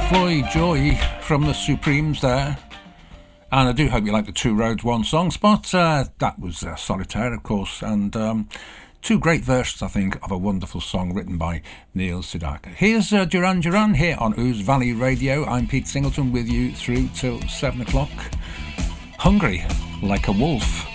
Floyd Joy from the Supremes there. And I do hope you like the Two Roads, One Song spot. That was Solitaire, of course, and two great versions, I think, of a wonderful song written by Neil Sedaka. Here's Duran Duran here on Ouse Valley Radio. I'm Pete Singleton with you through till 7 o'clock. Hungry like a wolf.